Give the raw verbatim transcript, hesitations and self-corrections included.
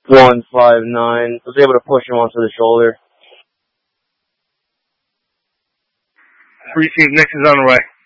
one five nine. Was able to push him onto the shoulder. Received. Next is on the way.